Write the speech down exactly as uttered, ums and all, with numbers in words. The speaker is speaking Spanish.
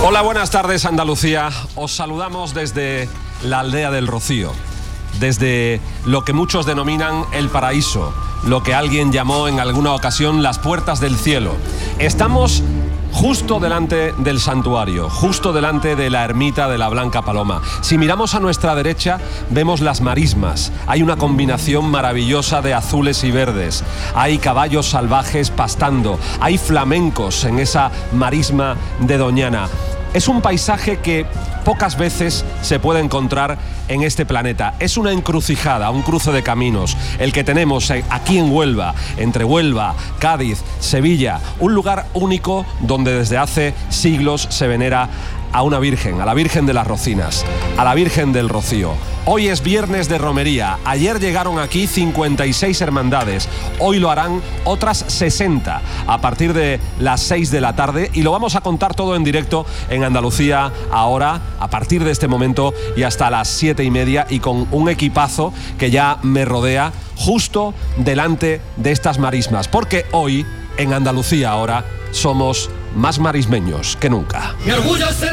Hola, buenas tardes Andalucía. Os saludamos desde la aldea del Rocío, desde lo que muchos denominan el paraíso, lo que alguien llamó en alguna ocasión las puertas del cielo. Estamos justo delante del santuario, justo delante de la ermita de la Blanca Paloma. Si miramos a nuestra derecha, vemos las marismas. Hay una combinación maravillosa de azules y verdes. Hay caballos salvajes pastando. Hay flamencos en esa marisma de Doñana. Es un paisaje que pocas veces se puede encontrar en este planeta. Es una encrucijada, un cruce de caminos, el que tenemos aquí en Huelva, entre Huelva, Cádiz, Sevilla, un lugar único donde desde hace siglos se venera a una virgen, a la Virgen de las Rocinas, a la Virgen del Rocío. Hoy es viernes de romería. Ayer llegaron aquí cincuenta y seis hermandades. Hoy lo harán otras sesenta a partir de las seis de la tarde y lo vamos a contar todo en directo en Andalucía ahora, a partir de este momento y hasta las siete y media, y con un equipazo que ya me rodea justo delante de estas marismas, porque hoy en Andalucía ahora somos más marismeños que nunca. Mi orgullo es ser